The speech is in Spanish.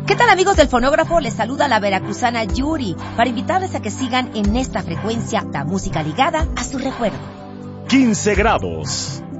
¿Qué tal, amigos del fonógrafo? Les saluda la veracruzana Yuri para invitarles a que sigan en esta frecuencia la música ligada a su recuerdo. 15 grados.